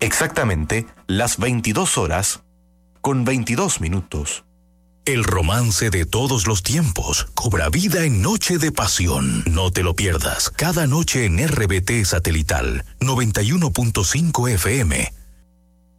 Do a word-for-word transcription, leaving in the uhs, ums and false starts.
Exactamente las veintidós horas con veintidós minutos. El romance de todos los tiempos cobra vida en Noche de Pasión. No te lo pierdas. Cada noche en R B T Satelital noventa y uno punto cinco F M.